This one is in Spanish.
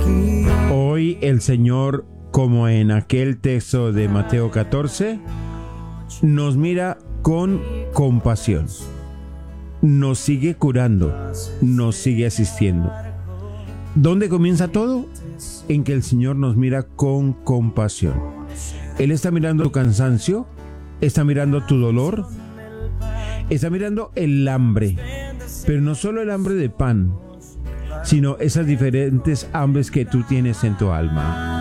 Hoy el Señor, como en aquel texto de Mateo 14, nos mira con compasión. Nos sigue curando, nos sigue asistiendo. ¿Dónde comienza todo? En que el Señor nos mira con compasión. Él está mirando tu cansancio, está mirando tu dolor, está mirando el hambre, pero no solo el hambre de pan, sino esas diferentes hambres que tú tienes en tu alma.